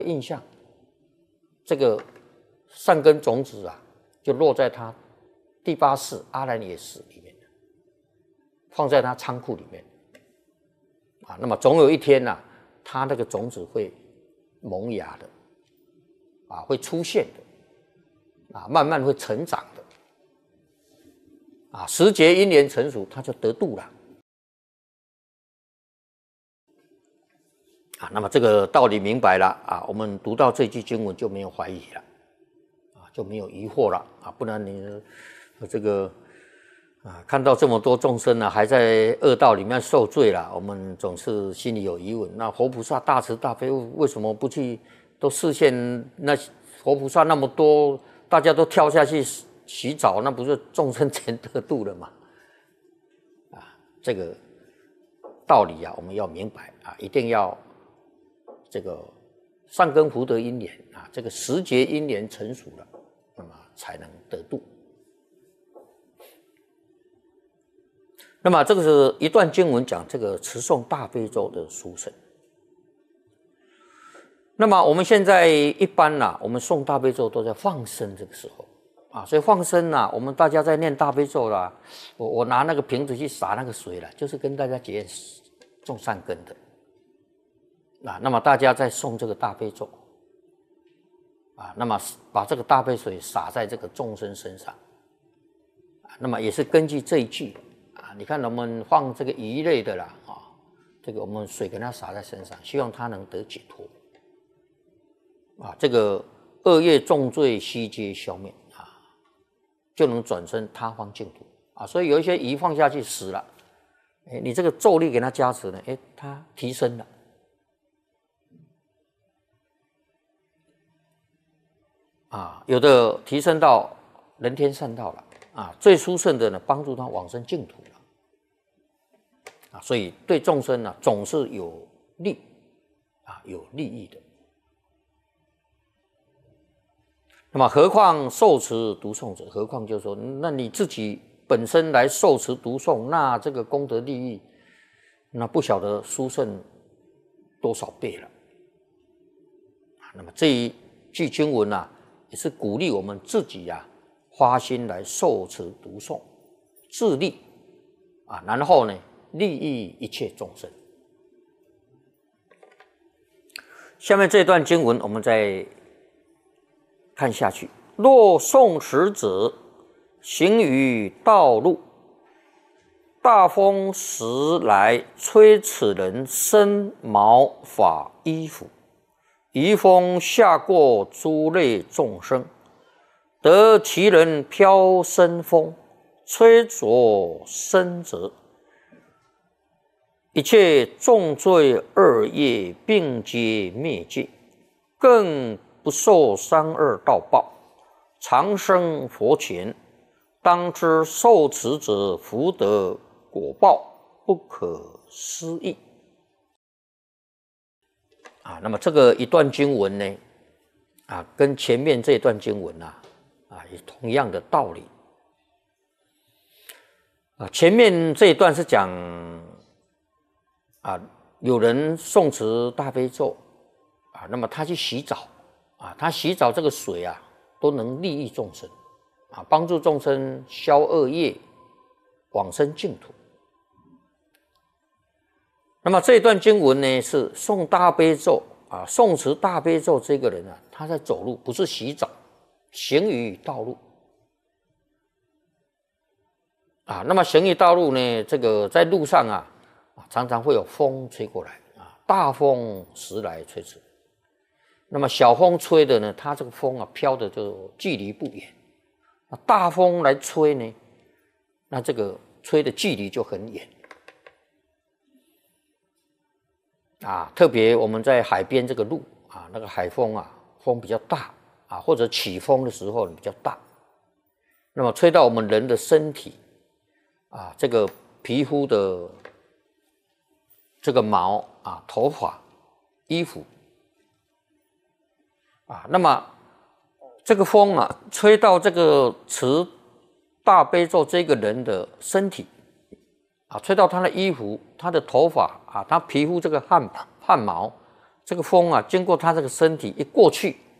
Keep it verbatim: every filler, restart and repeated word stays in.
印象，这个善根种子啊，就落在他第八世阿兰耶识里面，放在他仓库里面啊。那么总有一天呐、啊，他那个种子会萌芽的，啊，会出现的，啊，慢慢会成长的，啊，时节因缘成熟，他就得度了。啊，那么这个道理明白了啊，我们读到这句经文就没有怀疑了，啊，就没有疑惑了啊，不然你这个啊看到这么多众生呢、啊，还在恶道里面受罪了，我们总是心里有疑问。那佛菩萨大慈大悲，为什么不去都示现？那佛菩萨那么多，大家都跳下去洗澡，那不是众生全得度了吗？啊，这个道理啊，我们要明白啊，一定要。这个善根福德因缘啊，这个时节因缘成熟了，那么才能得度。那么这个是一段经文讲这个持诵大悲咒的殊胜。那么我们现在一般呐、啊，我们诵大悲咒都在放生这个时候啊，所以放生呐、啊，我们大家在念大悲咒啦，我我拿那个瓶子去洒那个水了，就是跟大家结缘种善根的。啊，那么大家在诵这个大悲咒，啊，那么把这个大悲水洒在这个众生身上，啊，那么也是根据这一句啊，你看我们放这个鱼类的啦，啊，这个我们水给它洒在身上，希望它能得解脱，啊，这个恶业重罪悉皆消灭啊，就能转生他方净土啊，所以有一些鱼放下去死了，哎，你这个咒力给它加持呢，哎，它提升了。啊，有的提升到人天善道了啊，最殊胜的呢，帮助他往生净土了啊，所以对众生呢、啊、总是有利啊，有利益的。那么何况受持读诵者，何况就是说，那你自己本身来受持读诵，那这个功德利益，那不晓得殊胜多少倍了啊。那么这一句经文啊。也是鼓励我们自己呀、啊，花心来受持读诵，自利啊，然后呢，利益一切众生。下面这段经文，我们再看下去。若诵持者行于道路，大风时来吹此人身毛发衣服。移风下过诸类众生，得其人飘身风，吹着身者，一切重罪恶业并皆灭尽，更不受三恶道报，长生佛前。当知受持者福德果报不可思议。啊，那么这个一段经文呢，啊，跟前面这段经文啊，啊，也同样的道理。啊，前面这一段是讲，啊，有人诵持大悲咒，啊，那么他去洗澡，啊，他洗澡这个水啊，都能利益众生，啊，帮助众生消恶业，往生净土。那么这一段经文呢，是诵大悲咒啊，诵持大悲咒这个人啊，他在走路，不是洗澡，行于道路啊。那么行于道路呢，这个在路上啊，常常会有风吹过来啊，大风时来吹此。那么小风吹的呢，它这个风啊飘的就距离不远，大风来吹呢，那这个吹的距离就很远。啊，特别我们在海边这个路啊，那个海风啊，风比较大啊，或者起风的时候比较大，那么吹到我们人的身体啊，这个皮肤的这个毛啊、头发、衣服啊，那么这个风啊，吹到这个持大悲咒这个人的身体。啊，吹到他的衣服、他的头发啊，他皮肤这个汗汗毛这个风啊，经过他这个身体一过去，